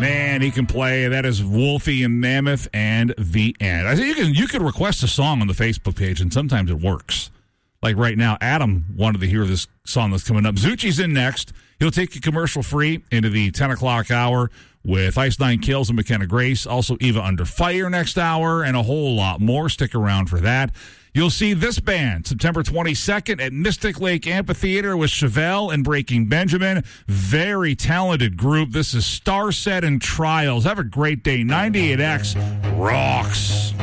Man, he can play. That is Wolfie and Mammoth and The End. I think you can request a song on the Facebook page, and sometimes it works. Like right now, Adam wanted to hear this song that's coming up. Zucci's in next. He'll take you commercial-free into the 10 o'clock hour with Ice Nine Kills and McKenna Grace. Also, Eva Under Fire next hour, and a whole lot more. Stick around for that. You'll see this band September 22nd at Mystic Lake Amphitheater with Chevelle and Breaking Benjamin. Very talented group. This is Starset and Trials. Have a great day. 98X rocks.